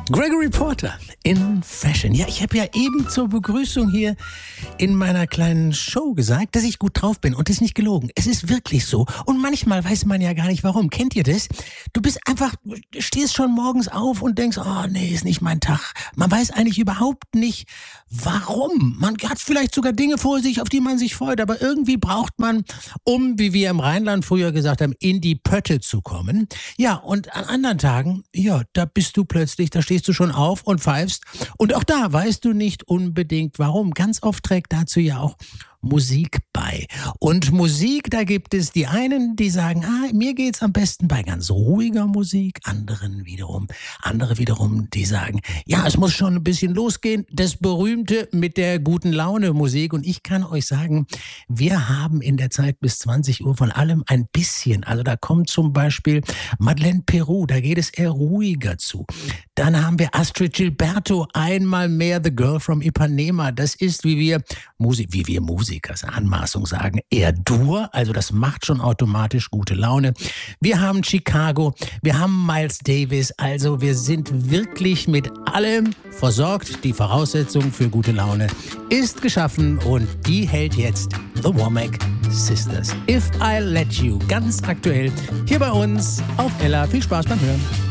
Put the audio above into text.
Gregory Porter in Fashion. Ja, ich habe ja eben zur Begrüßung hier in meiner kleinen Show gesagt, dass ich gut drauf bin. Und das ist nicht gelogen. Es ist wirklich so. Und manchmal weiß man ja gar nicht warum. Kennt ihr das? Du bist einfach, stehst schon morgens auf und denkst, oh nee, ist nicht mein Tag. Man weiß eigentlich überhaupt nicht, warum. Man hat vielleicht sogar Dinge vor sich, auf die man sich freut. Aber irgendwie braucht man, um, wie wir im Rheinland früher gesagt haben, in die Pötte zu kommen. Ja, und an anderen Tagen, ja, da bist du plötzlich, da stehst du schon auf und pfeifst. Und auch da weißt du nicht unbedingt warum. Ganz oft trägt dazu ja auch Musik bei. Und Musik, da gibt es die einen, die sagen, mir geht's am besten bei ganz ruhiger Musik. Andere wiederum, die sagen, ja, es muss schon ein bisschen losgehen. Das Berühmte mit der guten Laune Musik. Und ich kann euch sagen, wir haben in der Zeit bis 20 Uhr von allem ein bisschen. Also da kommt zum Beispiel Madeleine Peru, da geht es eher ruhiger zu. Dann haben wir Astrid Gilberto, einmal mehr The Girl from Ipanema. Das ist, wie wir Musikers Anmaßung sagen, eher Dur. Also das macht schon automatisch gute Laune. Wir haben Chicago, wir haben Miles Davis. Also wir sind wirklich mit allem versorgt. Die Voraussetzung für gute Laune ist geschaffen und die hält jetzt The Womack Sisters. If I Let You, ganz aktuell hier bei uns auf Ella. Viel Spaß beim Hören.